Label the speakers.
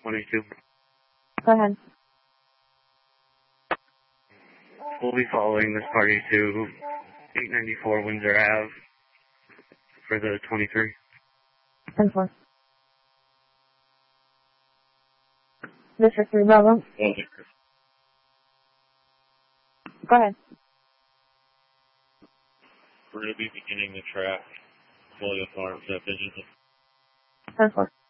Speaker 1: 22.
Speaker 2: Go ahead.
Speaker 1: We'll be following this party to 894 Windsor Ave for the 23.
Speaker 2: 10-4. District 3 Bravo. Go ahead.
Speaker 3: We're going to be beginning the track fully with arms at Vision.
Speaker 2: 10-4.